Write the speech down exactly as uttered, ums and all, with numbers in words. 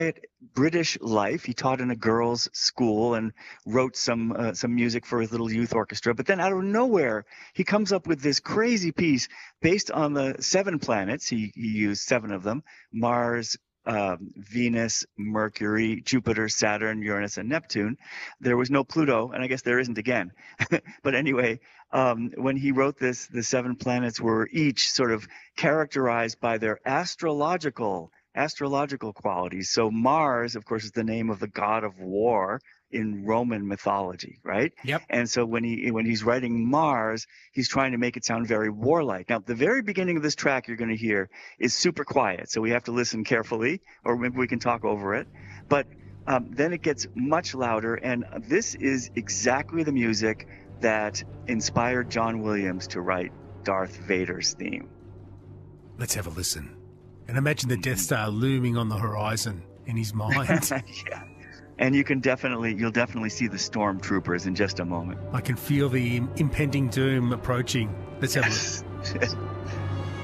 British life. He taught in a girls' school and wrote some uh, some music for his little youth orchestra. But then out of nowhere, he comes up with this crazy piece based on the seven planets. He, he used seven of them: Mars, um, Venus, Mercury, Jupiter, Saturn, Uranus, and Neptune. There was no Pluto, and I guess there isn't again. But anyway, um, when he wrote this, the seven planets were each sort of characterized by their astrological astrological qualities. So Mars, of course, is the name of the god of war in Roman mythology, right? Yep. And so when he when he's writing Mars, he's trying to make it sound very warlike. Now, the very beginning of this track you're going to hear is super quiet, so we have to listen carefully, or maybe we can talk over it. But um, then it gets much louder, and this is exactly the music that inspired John Williams to write Darth Vader's theme. Let's have a listen. And imagine the Death Star looming on the horizon in his mind. Yeah. And you can definitely, you'll definitely see the stormtroopers in just a moment. I can feel the impending doom approaching. Let's have a listen.